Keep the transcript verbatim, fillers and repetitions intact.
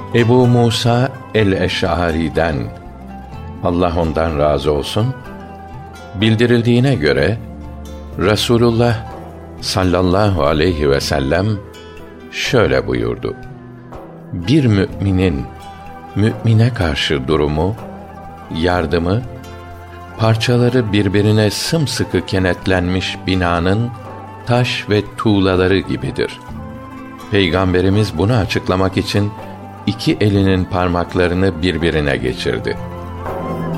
Ebu Musa el-Eş'ari'den, Allah ondan razı olsun, bildirildiğine göre Resulullah sallallahu aleyhi ve sellem şöyle buyurdu: Bir müminin mümine karşı durumu, yardımı, parçaları birbirine sımsıkı kenetlenmiş binanın taş ve tuğlaları gibidir. Peygamberimiz bunu açıklamak için iki elinin parmaklarını birbirine geçirdi.